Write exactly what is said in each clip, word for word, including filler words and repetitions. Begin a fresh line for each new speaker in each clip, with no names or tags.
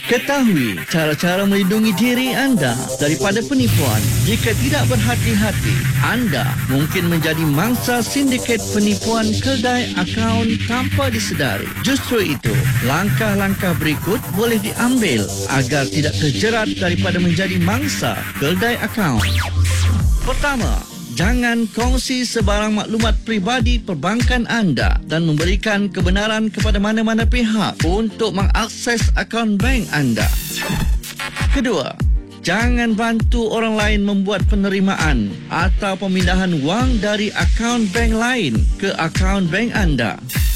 Ketahui cara-cara melindungi diri anda daripada penipuan. Jika tidak berhati-hati, anda mungkin menjadi mangsa sindiket penipuan kedai akaun tanpa disedari. Justru itu, langkah-langkah berikut boleh diambil agar tidak terjerat daripada menjadi mangsa kedai akaun. Pertama, jangan kongsi sebarang maklumat peribadi perbankan anda dan memberikan kebenaran kepada mana-mana pihak untuk mengakses akaun bank anda. Kedua, jangan bantu orang lain membuat penerimaan atau pemindahan wang dari akaun bank lain ke akaun bank anda.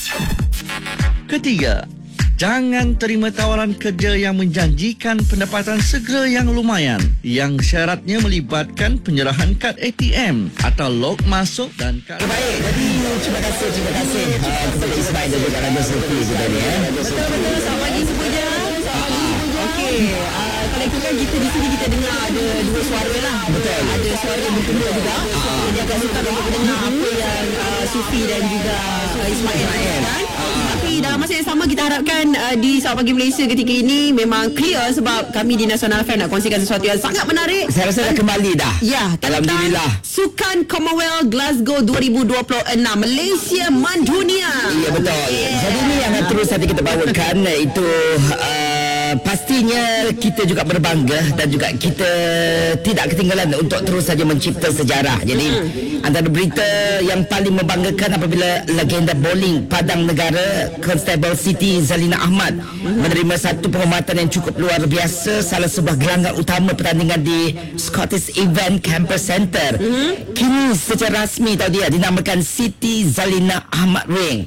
Ketiga, jangan terima tawaran kerja yang menjanjikan pendapatan segera yang lumayan yang syaratnya melibatkan penyerahan kad A T M atau log masuk dan kad.
Baik, jadi terima kasih, terima kasih uh, kepada Ismail dan juga Raja Zulfi kita ni. Eh.
Betul-betul, selamat pagi semuanya. Selamat pagi semuanya. Okey, uh, kalau ikutkan kita di sini kita dengar ada dua suara lah.
Betul.
Ada suara yang bertemu juga. Uh, dia akan suka untuk mendengar apa yang uh, Sufi dan juga uh, Ismail kan. Tapi dalam masa yang sama kita harapkan uh, di Selamat Pagi Malaysia ketika ini memang clear sebab kami di Nasional F M nak kongsikan sesuatu yang sangat menarik.
Saya rasa dah kembali dah.
Ya,
Alhamdulillah.
Sukan Commonwealth Glasgow dua ribu dua puluh enam Malaysia mendunia.
Ya, betul. Yeah. Jadi ini yang terus saja kita bawakan, iaitu uh, pastinya kita juga berbangga dan juga kita tidak ketinggalan untuk terus saja mencipta sejarah. Jadi hmm. antara berita yang paling membanggakan apabila legenda bowling Padang Negara Constable Siti Zalina Ahmad hmm. menerima satu penghormatan yang cukup luar biasa, salah sebuah gelanggang utama pertandingan di Scottish Event Campus Centre. Hmm. Kini secara rasmi tahu dia dinamakan Siti Zalina Ahmad Ring.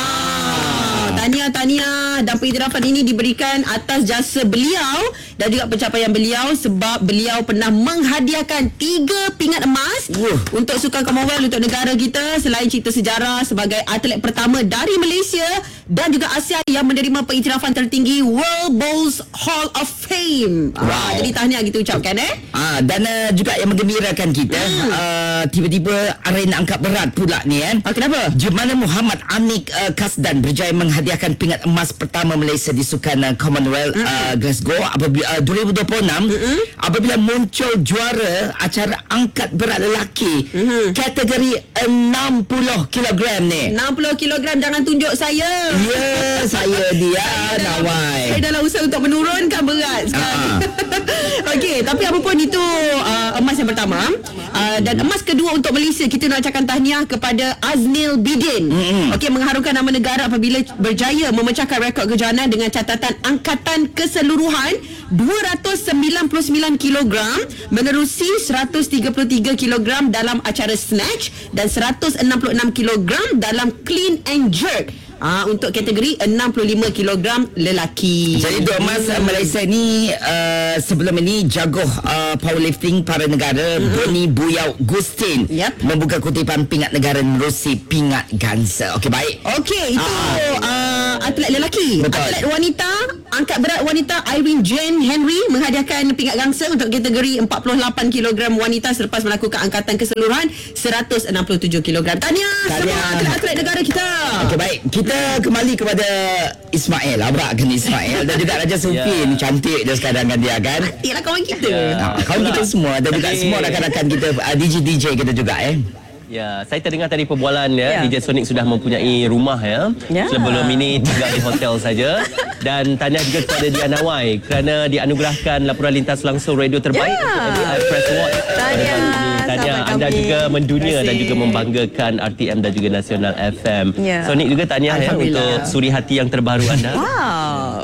Wow. Tahniah-tahniah dan pengiktirafan ini diberikan atas jasa beliau dan juga pencapaian beliau sebab beliau pernah menghadiahkan tiga pingat emas uh. untuk Sukan Commonwealth untuk negara kita selain cipta sejarah sebagai atlet pertama dari Malaysia dan juga Asia yang menerima pengiktirafan tertinggi World Bowls Hall of Fame. Wow. Ah, jadi tahniah kita ucapkan eh.
Ah, dan uh, juga yang menggembirakan kita hmm. uh, tiba-tiba arena angkat berat pula ni kan.
Ah, kenapa?
Jemana Muhammad Anik uh, Kasdan berjaya menghadiahkan pingat emas pertama Malaysia di Sukan uh, Commonwealth hmm. uh, Glasgow apabila uh, dua ribu dua puluh enam hmm. apabila muncul juara acara angkat berat lelaki hmm. kategori enam puluh kilogram ni.
enam puluh kilogram, jangan tunjuk saya.
Ya, yeah, saya dia Nawai.
Saya dalam usaha untuk menurunkan berat sekarang. Uh-huh. Okey, tapi apapun itu uh, emas yang pertama uh, dan emas kedua untuk Malaysia, kita nak ucapkan tahniah kepada Aznil Bidin. Mm-hmm. Okey, mengharumkan nama negara apabila berjaya memecahkan rekod kejohanan dengan catatan angkatan keseluruhan dua ratus sembilan puluh sembilan kilogram menerusi seratus tiga puluh tiga kilogram dalam acara snatch dan seratus enam puluh enam kilogram dalam clean and jerk. Ah, untuk kategori enam puluh lima kilogram lelaki.
Jadi dua emas hmm. Malaysia ni uh, sebelum ini jaguh uh, powerlifting para negara hmm. Boni Buyau Gustin yep. membuka kutipan pingat negara menerusi pingat gansa. Okey, baik.
Okey, itu ah. uh, atlet lelaki.
Betul.
Atlet wanita, angkat berat wanita Irene Jane Henry menghadiahkan pingat gangsa untuk kategori empat puluh lapan kilogram wanita selepas melakukan angkatan keseluruhan seratus enam puluh tujuh kilogram. Tahniah semua atlet-atlet negara kita.
Okey, baik. Kita Kita kembali kepada Ismail, abrak kan Ismail dan juga Raja Zulfi. Yeah. Cantik dia sekarang kan dia kan.
Cantiklah kawan kita.
Yeah. Ha, kawan kita semua dan juga semua rakan-rakan kita, uh, D J D J kita juga eh.
Ya, saya terdengar tadi perbualan ya, yeah. D J Sonic sudah mempunyai rumah ya. Yeah. Sebelum ini tinggal di hotel saja. Dan tahniah juga kepada Diana Wai kerana dianugerahkan laporan lintas langsung radio terbaik
yeah.
untuk I Press Award.
Tahniah.
Tahniah anda kami. Juga mendunia dan juga membanggakan R T M dan juga Nasional F M. Yeah. Sonic juga tahniah ya untuk suri hati yang terbaru anda.
Wow.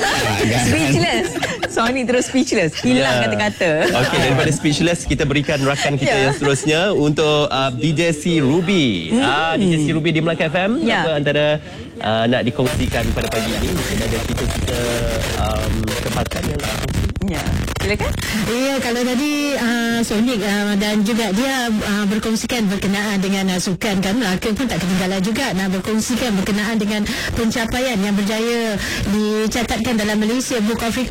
Speechless. Sonic terus speechless. Hilang yeah. kata-kata.
Okey, daripada speechless kita berikan rakan kita yeah. yang seterusnya untuk uh, D J C Ruby. Hmm. Ah, D J C Ruby di Melaka F M. Yeah. Apa antara uh, nak dikongsikan pada pagi ini? Mungkin ada kita-kita um, tempatkan yang nak kongsi.
Ya, silakan. Ya, kalau tadi uh, Sonic uh, dan juga dia uh, berkongsikan berkenaan dengan uh, sukan kan, Melaka pun tak ketinggalan juga nak berkongsikan berkenaan dengan pencapaian yang berjaya dicatatkan dalam Malaysia Book of Record. Melaka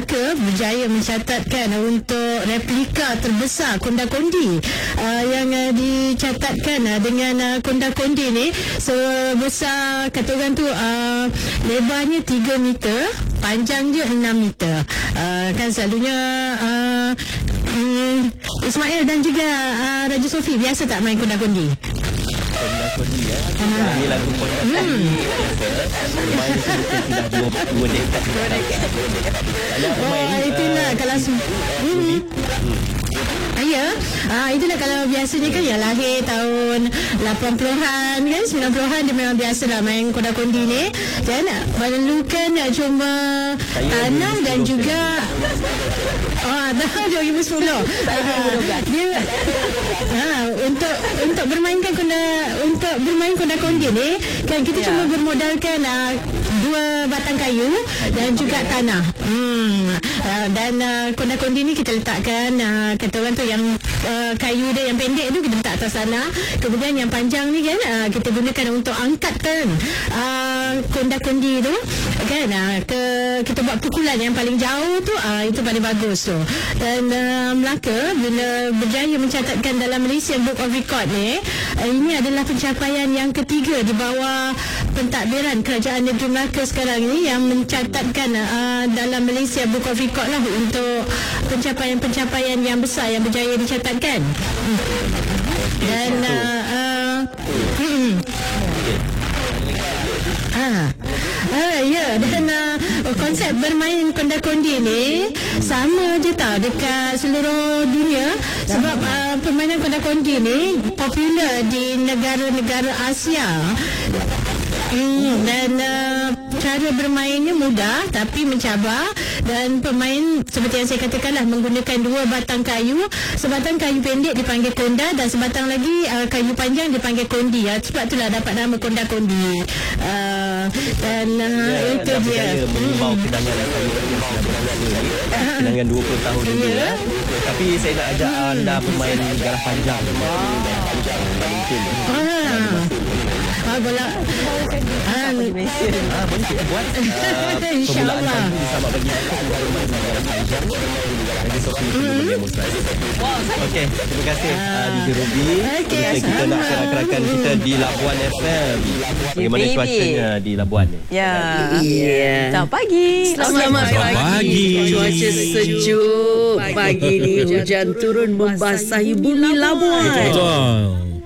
Melaka berjaya mencatatkan untuk replika terbesar konda-kondi uh, yang uh, dicatatkan uh, dengan uh, konda-kondi ni sebesar kata orang tu uh, lebarnya tiga meter, panjang dia enam meter. Uh, kan selalunya uh, um, Ismail dan juga uh, Raja Sofi biasa tak main konda-kondi?
Konda-kondi ya. Ah. Ini lagu konda-kondi. Hmm. Main itu mungkin sudah dua, dua dekat. Dua dekat.
Oh, itulah kalau... Hmm. Ya, ah, itulah kalau biasanya kan yang lahir tahun lapan puluhan kan, sembilan puluhan dia memang biasalah main konda-kondi ni. Dan memerlukan cuma tanah dan juga ah, tahun dua ribu sepuluh. Ah, dia ah, untuk untuk bermainkan konda untuk bermain konda-kondi ni kan kita yeah. cuma bermodalkan ah, dua batang kayu dan juga tanah. Hmm. Ah, dan ah, konda-kondi ni kita letakkan ah, kata orang tu yang uh, kayu dia yang pendek tu kita letak atas tanah, kemudian yang panjang ni kan uh, kita gunakan untuk angkatkan uh, konda-kondi tu kan, uh, ke, kita buat pukulan yang paling jauh tu uh, itu paling bagus tu. Dan uh, Melaka bila berjaya mencatatkan dalam Malaysia Book of Record ni, uh, ini adalah pencapaian yang ketiga di bawah pentadbiran Kerajaan Negeri Melaka sekarang ni yang mencatatkan uh, dalam Malaysia Book of Record lah untuk pencapaian-pencapaian yang besar yang berjaya dicatatkan. Dan uh, uh, hmm. Ah, ah, ya, dan uh, konsep bermain konda-kondi ni sama je tau dekat seluruh dunia, sebab uh, permainan konda-kondi ni popular di negara-negara Asia. Hmm, dan uh, cara bermainnya mudah tapi mencabar, dan pemain seperti yang saya katakanlah menggunakan dua batang kayu, sebatang kayu pendek dipanggil konda dan sebatang lagi uh, kayu panjang dipanggil kondi. Uh, sebab itulah dapat nama konda-kondi. Uh, dan uh, ya, itu dia.
Mengimbau kenangan kenangan dua puluh tahun dulu ya. Tapi saya nak ajak hmm. anda bermain garah panjang.
Ah. Ah, bola. Ah,
boleh kita buat uh,
InsyaAllah.
Sama bagi Okey, terima kasih uh, D J Ruby.
Okay,
okay, kita nak kerak-kerakan kita di Labuan F M. Bagaimana cuacanya di Labuan ni?
Ya.
Yeah.
Selamat pagi.
Selamat, Selamat pagi. pagi. Cuaca sejuk. Pagi ni hujan turun membasahi bumi Labuan.
Betul.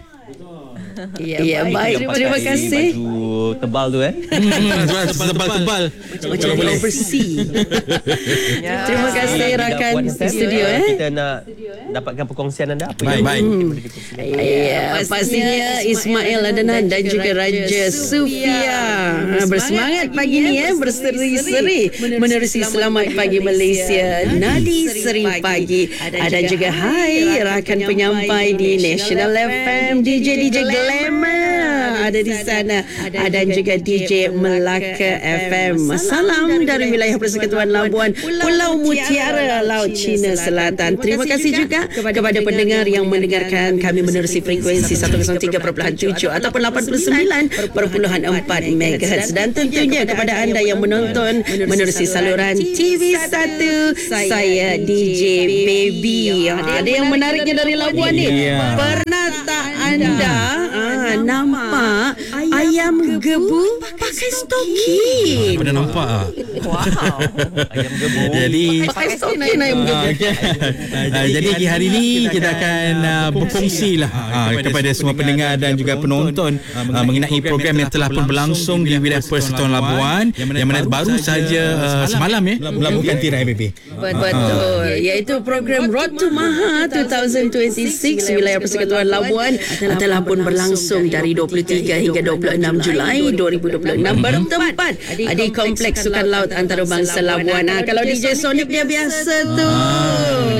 Ya, ya baik. Terima kasih.
Baju tebal tu eh.
Tebal-tebal. Macam boleh bersih.
Ya.
Terima kasih rakan studio eh.
Kita nak dapatkan perkongsian anda apa
baik,
yang
baik. Hmm. Ya, pastinya Ismail Adnan dan juga Raja Sofia bersemangat pagi ni eh, berseri-seri menerusi Selamat Pagi Malaysia. Nadi Seri Pagi. Ada juga hai rakan penyampai di National F M, D J D J Glamour ada di sana, ada juga D J Melaka F M. Salam dari wilayah Persekutuan Labuan, Pulau Mutiara, Laut Cina Selatan. Terima kasih juga kepada pendengar yang mendengarkan kami menerusi frekuensi seratus tiga perpuluhan tujuh ataupun lapan puluh sembilan perpuluhan empat megahertz, dan tentunya kepada anda yang menonton menerusi saluran T V satu, saya D J Baby. Ada yang menariknya dari Labuan ni. Pernah tak anda ah, nampak ayam gebu pakai stokin?
Pernah nampak ah.
Wow.
Ayam gebu.
Jadi
pakai stokin ayam gebu.
Uh, jadi hari ini kita akan uh, berkongsi lah uh, kepada semua pendengar dan juga penonton uh, mengenai program yang telah pun berlangsung di wilayah Persekutuan Labuan, yang mana baru saja uh, semalam ya melabuhkan tirai B B.
Betul, iaitu program Road to Maha dua ribu dua puluh enam wilayah Persekutuan Labuan telah pun berlangsung dari dua puluh tiga hingga dua puluh enam Julai dua ribu dua puluh enam bertempat di Kompleks Sukan Laut Antarabangsa Labuan. Nah, kalau D J Sonic dia biasa tu.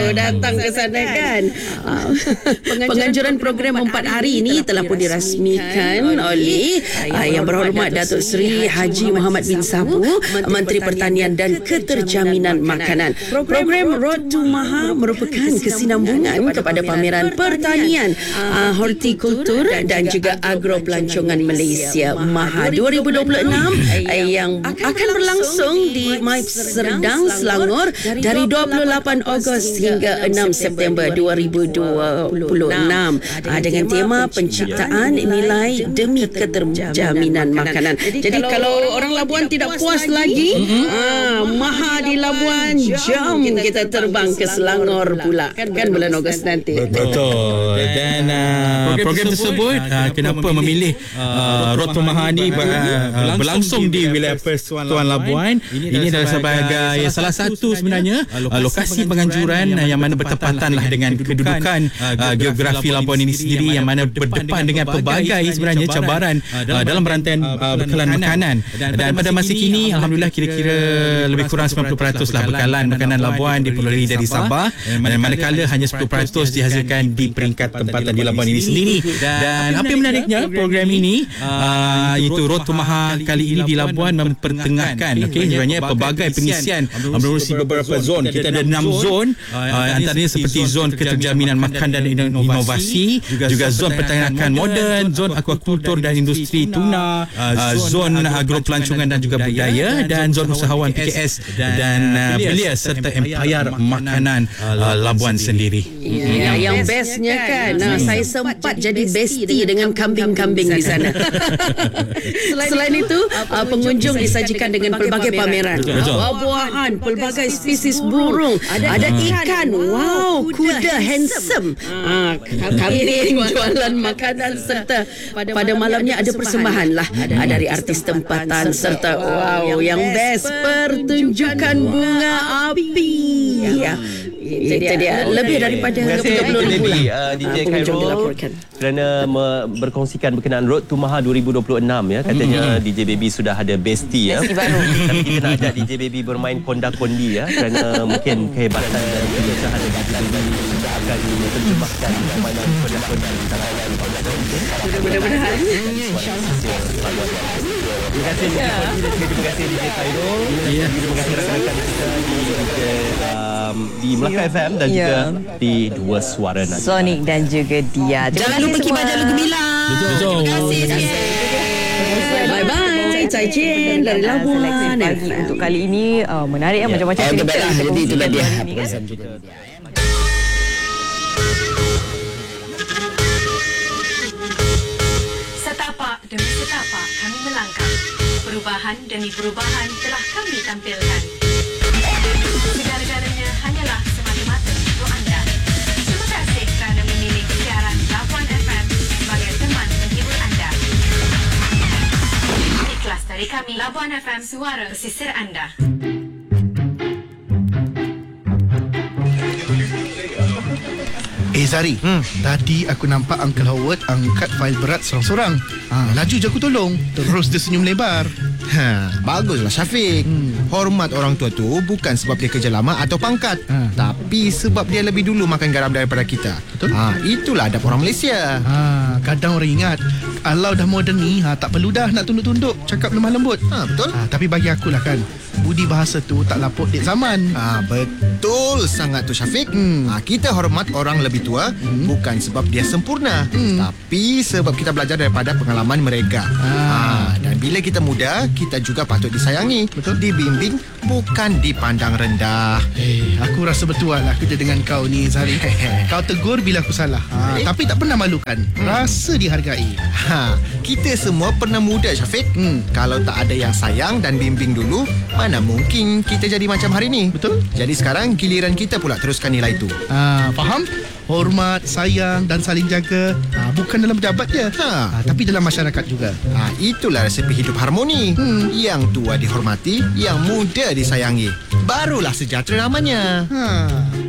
datang ke sana kan. Uh, penganjuran program empat hari ini telah pun dirasmikan oleh uh, Yang Berhormat Datuk Seri Haji Muhammad bin Sabu, Menteri Pertanian dan Keterjaminan Makanan. Program Road to Maha merupakan kesinambungan kepada pameran pertanian, uh, hortikultur dan juga agropelancongan Malaysia Maha dua ribu dua puluh enam uh, yang akan berlangsung di Maib Serdang, Selangor dari dua puluh lapan Ogos hingga enam September dua ribu dua puluh enam uh, dengan tema penciptaan nilai demi keterjaminan makanan. Jadi kalau orang Labuan tidak puas lagi, uh, Maha di Labuan, jom kita terbang ke Selangor pula kan, kan bulan Ogos nanti.
Betul. Dan uh, program tersebut uh, kenapa memilih uh, Road to Maha ni uh, berlangsung di wilayah Persekutuan Labuan? Ini adalah sebagai salah satu sebenarnya uh, lokasi penganjuran uh, yang mana bertepatan lah dengan kedudukan uh, geografi Labuan ini sendiri, yang mana berdepan dengan pelbagai sebenarnya cabaran uh, dalam rantaian uh, bekalan makanan. Dan pada masa kini alhamdulillah kira-kira lebih kurang sembilan puluh peratus lah bekalan makanan Labuan diperoleh dari Sabah, dan manakala hanya sepuluh peratus dihasilkan di peringkat tempatan di Labuan ini sendiri. Dan apa yang menariknya program ini uh, itu Road to Maha kali ini di Labuan mempertengahkan okey sebenarnya pelbagai pengisian menerusi beberapa zon. Kita ada enam zon, uh, antaranya seperti zon keterjaminan makan dan inovasi, juga zon pertanian moden, zon akuakultur dan industri tuna, uh, zon agropelancongan dan juga budaya, dan zon usahawan P K S dan uh, belia serta empayar makanan uh, Labuan sendiri.
Ya, yang bestnya kan, nah, saya sempat jadi bestie dengan kambing-kambing di sana. Selain itu, uh, pengunjung disajikan dengan pelbagai pameran, buah-buahan, pelbagai spesies burung, ada ikan, wow, kuda handsome, uh, kambing, jualan makanan, serta pada malamnya ada persembahan lah dari artis tempatan, serta wow, yang best, pertunjukan bunga api. Ya. Itu dia, lebih daripada tiga puluh ribu lah
uh, D J Khairul kerana me- berkongsikan berkenaan Road to Maha dua ribu dua puluh enam ya. Katanya mm-hmm. D J Baby sudah ada bestie ya.
baru.
Tapi kita nak ajak D J Baby bermain konda-kondi ya, kerana mungkin kehebatan dan kebiasaan D J Baby sudah akan menerjemahkan permainan konda-kondi di tangan konda-kondi.
Mudah-mudahan.
Terima kasih D J Kondi, terima kasih D J Khairul, terima kasih rakan-rakan kita di um, di Melaka F M dan juga di Dua Suara nanti.
Sonic dan juga Dia.
Jangan lupa kibar jalan gemilang. Terima kasih sikit. Bye bye. Zaijian dari Labuan.
Pagi untuk kali ini uh, menarik ya, macam-macam
Oh,
cerita.
jadi itulah dia.
Setapak demi setapak kami melangkah. Perubahan demi perubahan telah kami tampilkan. Segala-galanya hanyalah semata-mata untuk anda. Terima kasih kerana memilih siaran Labuan F M sebagai teman menghibur anda. Ikhlas dari kami, Labuan F M, suara pesisir anda.
Eh Zari, hmm. tadi aku nampak Uncle Howard angkat fail berat seorang-seorang. Ha, laju je aku tolong. Terus dia senyum lebar.
Ha, baguslah Syafiq. Hmm. Hormat orang tua tu bukan sebab dia kerja lama atau pangkat, ha. tapi sebab dia lebih dulu makan garam daripada kita.
Betul?
Ha, itulah adab orang Malaysia.
Ha, kadang orang ingat kalau dah moden ni, ha, tak perlu dah nak tunduk-tunduk, cakap lemah lembut.
Ha, betul?
Ha, tapi bagi akulah kan, budi bahasa tu tak lapuk dek zaman.
Ha, betul sangat tu Syafiq. Hmm. Ha, kita hormat orang lebih tua hmm. bukan sebab dia sempurna, hmm. tapi sebab kita belajar daripada pengalaman mereka. Ha. Ha, dan bila kita muda, kita juga patut disayangi, betul? Dibimbing, bukan dipandang rendah.
Eh, aku rasa betul lah kerja dengan kau ni Zari. Kau tegur bila aku salah, ha, eh? tapi tak pernah malukan. Hmm. Rasa dihargai.
Ha, kita semua pernah muda Syafiq. Hmm. Kalau tak ada yang sayang dan bimbing dulu, mana mungkin kita jadi macam hari ni.
Betul?
Jadi sekarang giliran kita pula teruskan nilai itu.
Ha, faham? Hormat, sayang dan saling jaga, ha, bukan dalam pejabat je, ha, ha, tapi dalam masyarakat juga.
Ha, itulah resepi hidup harmoni. Hmm. Yang tua dihormati, yang muda disayangi. Barulah sejahtera namanya.
Ha.